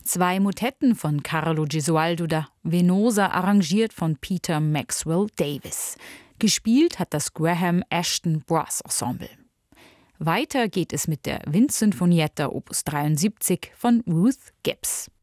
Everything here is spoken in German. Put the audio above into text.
2 Motetten von Carlo Gesualdo da Venosa, arrangiert von Peter Maxwell Davies. Gespielt hat das Graham Ashton Brass Ensemble. Weiter geht es mit der Windsinfonietta Opus 73 von Ruth Gibbs.